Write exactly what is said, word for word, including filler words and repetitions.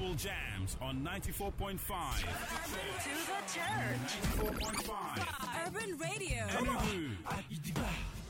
Gospel Jams on ninety-four point five. To the church. ninety-four point five. Urban Radio. Enugu.